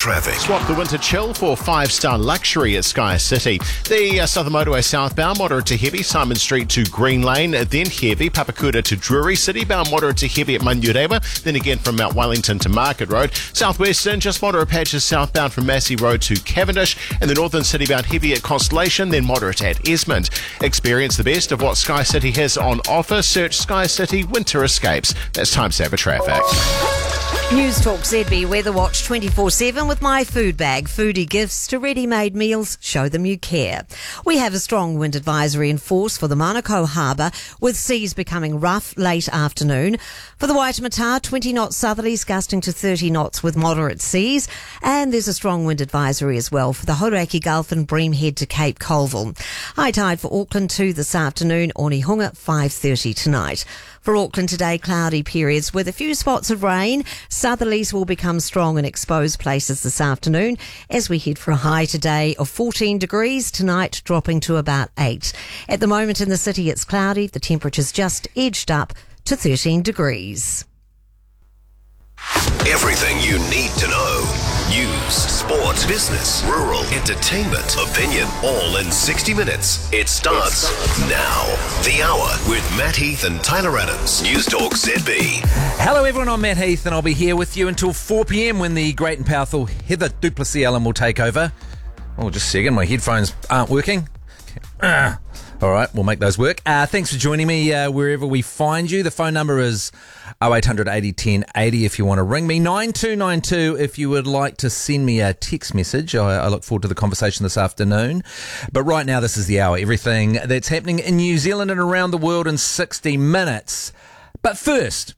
traffic. Swap the winter chill for 5-star luxury at Sky City. The Southern Motorway southbound, moderate to heavy, Simon Street to Green Lane, then heavy, Papakura to Drury City, bound moderate to heavy at Manurewa, then again from Mount Wellington to Market Road. Southwestern, just moderate patches southbound from Massey Road to Cavendish, and the northern city bound heavy at Constellation, then moderate at Esmond. Experience the best of what Sky City has on offer. Search Sky City Winter Escapes. That's Time Saver Traffic. News Talk ZB Weather Watch 24/7 with My Food Bag. Foodie gifts to ready-made meals. Show them you care. We have a strong wind advisory in force for the Manukau Harbour, with seas becoming rough late afternoon. For the Waitemata, 20 knots southerlies gusting to 30 knots with moderate seas. And there's a strong wind advisory as well for the Hauraki Gulf and Breamhead to Cape Colville. High tide for Auckland 2 this afternoon, Onehunga 5:30 tonight. For Auckland today, cloudy periods with a few spots of rain. Southerlies will become strong in exposed places this afternoon as we head for a high today of 14 degrees, tonight dropping to about 8. At the moment in the city it's cloudy, the temperature's just edged up to 13 degrees. Everything you need to know. News, sport, business, rural, entertainment, opinion, all in 60 minutes. It starts now. The Hour with Matt Heath and Tyler Adams. News Talk ZB. Hello everyone, I'm Matt Heath and I'll be here with you until 4pm when the great and powerful Heather Duplessis-Allen will take over. Oh, just a second, my headphones aren't working. All right, we'll make those work. Thanks for joining me wherever we find you. The phone number is 0800 80 10 80 if you want to ring me. 9292 if you would like to send me a text message. I look forward to the conversation this afternoon. But right now, this is the hour. Everything that's happening in New Zealand and around the world in 60 minutes. But first,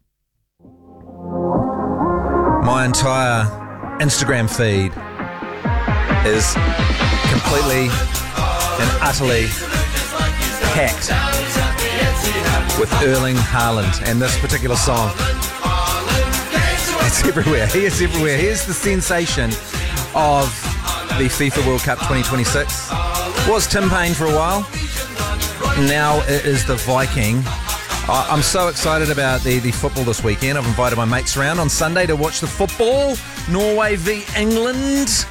my entire Instagram feed is completely and utterly packed with Erling Haaland and this particular song. It's everywhere. He is everywhere. Here's the sensation of the FIFA World Cup 2026. Was Tim Payne for a while. Now it is the Viking. I'm so excited about the football this weekend. I've invited my mates around on Sunday to watch the football. Norway v England.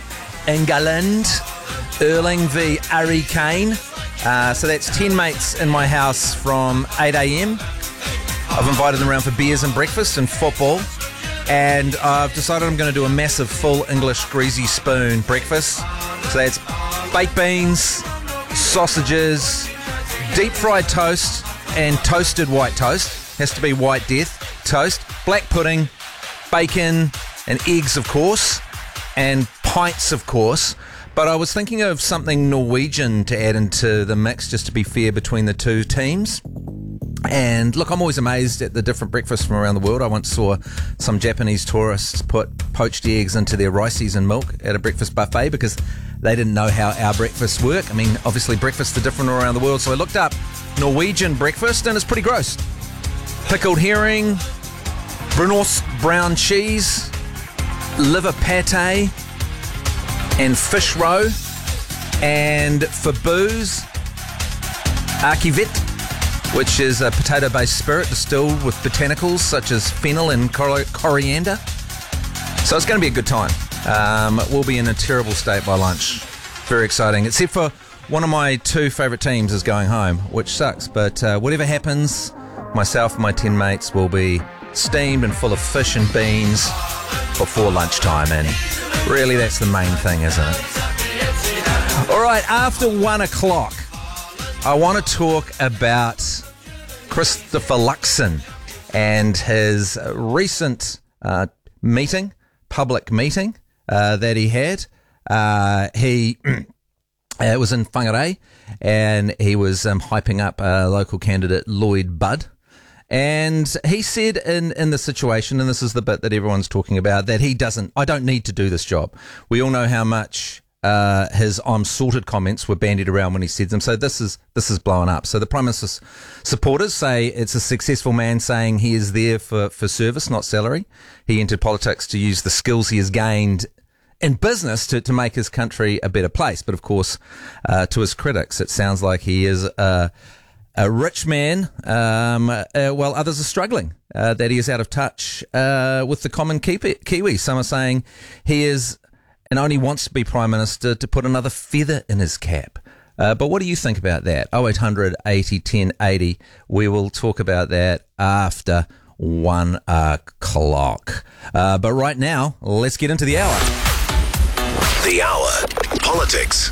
Erling v Harry Kane. So that's 10 mates in my house from 8am. I've invited them around for beers and breakfast and football. And I've decided I'm going to do a massive full English greasy spoon breakfast. So that's baked beans, sausages, deep fried toast and toasted white toast. Has to be White Death toast. Black pudding, bacon and eggs, of course. And pints, of course. But I was thinking of something Norwegian to add into the mix, just to be fair between the two teams. And look, I'm always amazed at the different breakfasts from around the world. I once saw some Japanese tourists put poached eggs into their rices and milk at a breakfast buffet because they didn't know how our breakfasts work. I mean, obviously breakfasts are different around the world. So I looked up Norwegian breakfast and it's pretty gross. Pickled herring, brunost brown cheese, liver pate, and fish roe, and for booze, akivit, which is a potato-based spirit distilled with botanicals such as fennel and coriander. So it's going to be a good time. We'll be in a terrible state by lunch. Very exciting, except for one of my two favourite teams is going home, which sucks. But whatever happens, myself and my 10 mates will be steamed and full of fish and beans before lunchtime, and really that's the main thing, isn't it? All right, after 1 o'clock, I want to talk about Christopher Luxon and his recent public meeting that he had. He was in Whangarei, and he was hyping up local candidate Lloyd Budd. And he said in the situation, and this is the bit that everyone's talking about, that I don't need to do this job. We all know how much his "I'm sorted" comments were bandied around when he said them. So this is blowing up. So the Prime Minister's supporters say it's a successful man saying he is there for service, not salary. He entered politics to use the skills he has gained in business to make his country a better place. But of course, to his critics, it sounds like he is a rich man, while others are struggling, that he is out of touch with the common Kiwi. Some are saying he is and only wants to be Prime Minister to put another feather in his cap. But what do you think about that? 0800 80 10 80. We will talk about that after 1 o'clock. But right now, let's get into the hour. The Hour. Politics.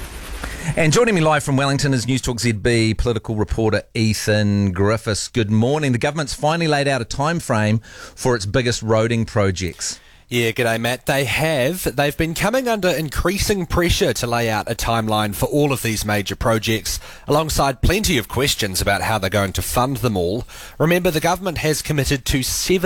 And joining me live from Wellington is News Talk ZB political reporter Ethan Griffiths. Good morning. The government's finally laid out a time frame for its biggest roading projects. Yeah, g'day, Matt. They've been coming under increasing pressure to lay out a timeline for all of these major projects, alongside plenty of questions about how they're going to fund them all. Remember, the government has committed to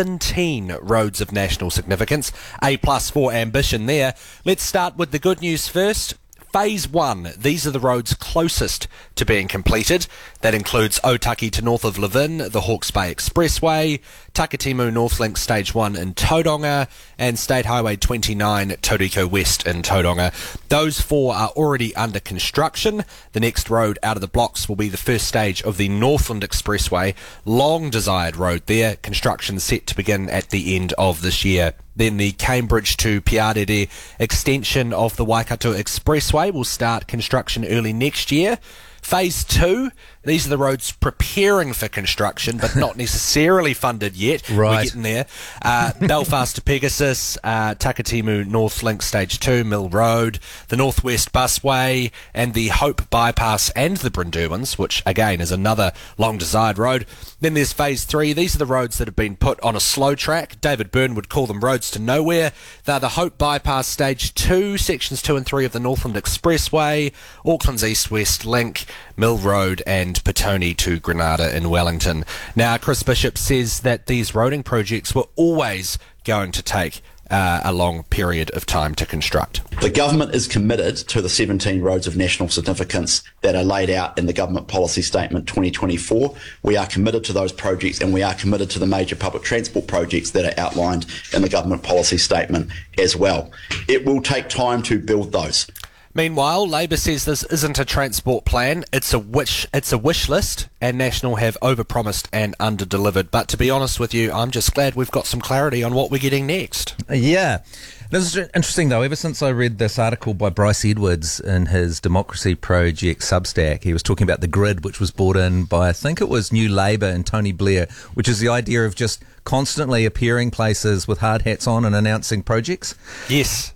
17 roads of national significance, A+ for ambition there. Let's start with the good news first. Phase 1, these are the roads closest to being completed. That includes Otaki to north of Levin, the Hawke's Bay Expressway, Takatimu Northlink Stage 1 in Tauranga, and State Highway 29 Tauriko West in Tauranga. Those 4 are already under construction. The next road out of the blocks will be the first stage of the Northland Expressway, long desired road there. Construction set to begin at the end of this year. Then the Cambridge to Piarere extension of the Waikato Expressway will start construction early next year. Phase 2, these are the roads preparing for construction, but not necessarily funded yet. Right. We're getting there. Belfast to Pegasus, Takatimu Northlink Stage 2, Mill Road, the Northwest Busway, and the Hope Bypass and the Brindurans, which again is another long-desired road. Then there's Phase 3. These are the roads that have been put on a slow track. David Byrne would call them roads to nowhere. They're the Hope Bypass Stage 2, Sections 2 and 3 of the Northland Expressway, Auckland's East-West Link, Mill Road and Petone to Granada in Wellington. Now, Chris Bishop says that these roading projects were always going to take a long period of time to construct. The government is committed to the 17 roads of national significance that are laid out in the Government Policy Statement 2024. We are committed to those projects, and we are committed to the major public transport projects that are outlined in the Government Policy Statement as well. It will take time to build those. Meanwhile, Labor says this isn't a transport plan, it's a wish list, and National have overpromised and underdelivered. But to be honest with you, I'm just glad we've got some clarity on what we're getting next. Yeah. This is interesting, though. Ever since I read this article by Bryce Edwards in his Democracy Project Substack, he was talking about the grid, which was brought in by, I think it was New Labour and Tony Blair, which is the idea of just constantly appearing places with hard hats on and announcing projects. Yes.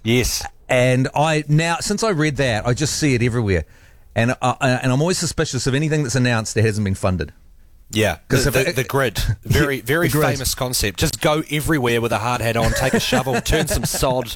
And since I read that, I just see it everywhere. And I'm always suspicious of anything that's announced that hasn't been funded. Yeah, the grid, very grid. Famous concept. Just go everywhere with a hard hat on, take a shovel, turn some sod,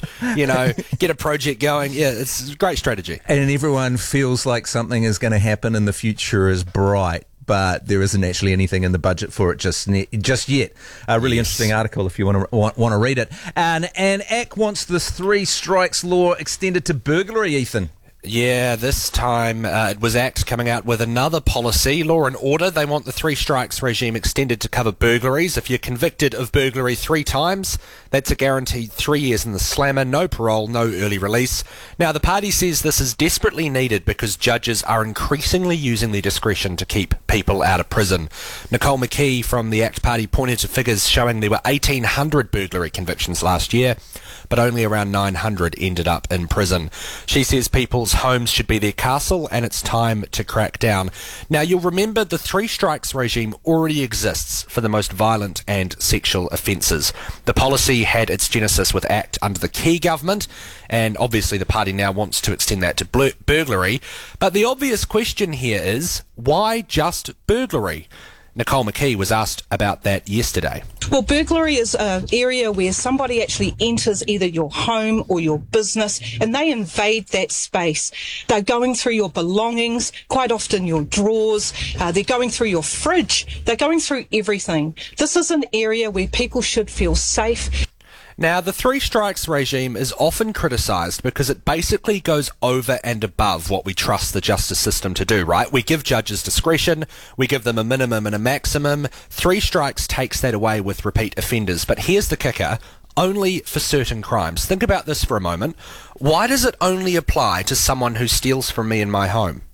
get a project going. Yeah, it's a great strategy. And everyone feels like something is going to happen and the future is bright, but there isn't actually anything in the budget for it just yet. A really interesting article if you want to read it. And ACT wants this 3 strikes law extended to burglary, Ethan. Yeah, this time it was ACT coming out with another policy, Law and Order. They want the 3 strikes regime extended to cover burglaries. If you're convicted of burglary 3 times, that's a guaranteed 3 years in the slammer, no parole, no early release. Now, the party says this is desperately needed because judges are increasingly using their discretion to keep people out of prison. Nicole McKee from the ACT party pointed to figures showing there were 1,800 burglary convictions last year, but only around 900 ended up in prison. She says people's homes should be their castle and it's time to crack down. Now, you'll remember the 3 strikes regime already exists for the most violent and sexual offences. The policy had its genesis with ACT under the Key government, and obviously the party now wants to extend that to burglary. But the obvious question here is, why just burglary? Nicole McKee was asked about that yesterday. Well, burglary is an area where somebody actually enters either your home or your business and they invade that space. They're going through your belongings, quite often your drawers. They're going through your fridge. They're going through everything. This is an area where people should feel safe. Now, the 3 strikes regime is often criticised because it basically goes over and above what we trust the justice system to do, right? We give judges discretion, we give them a minimum and a maximum. 3 strikes takes that away with repeat offenders. But here's the kicker, only for certain crimes. Think about this for a moment. Why does it only apply to someone who steals from me in my home?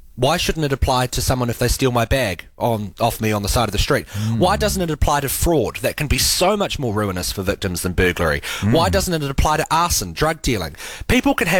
Why shouldn't it apply to someone if they steal my bag off me on the side of the street? Why doesn't it apply to fraud? That can be so much more ruinous for victims than burglary. Why doesn't it apply to arson, drug dealing? People can have